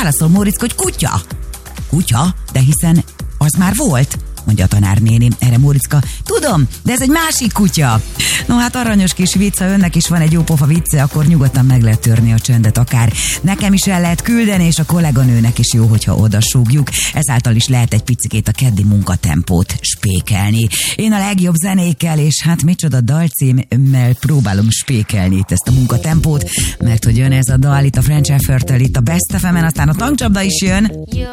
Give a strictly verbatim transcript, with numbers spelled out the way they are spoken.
válaszol Móriczka, hogy kutya. Kutya? De hiszen az már volt, mondja a tanárnéni. Erre Móriczka, tudom, de ez egy másik kutya. No hát aranyos kis vicc, ha önnek is van egy jó pofa vicce, akkor nyugodtan meg lehet törni a csöndet, akár nekem is el lehet küldeni, és a kolléganőnek is jó, hogyha odasúgjuk. Ezáltal is lehet egy picikét a keddi munkatempót spékelni. Én a legjobb zenékkel, és hát micsoda dalcímmel próbálom spékelni itt ezt a munkatempót, mert hogy jön ez a dal itt a French Effort-tel, itt a Best ef emen, aztán a tankcsapda is jön.